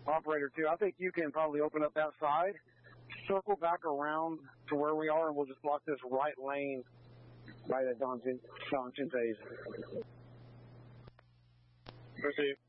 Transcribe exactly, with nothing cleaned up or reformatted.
Operator two, I think you can probably open up that side, circle back around to where we are, and we'll just block this right lane by the Don Chintes. Proceed.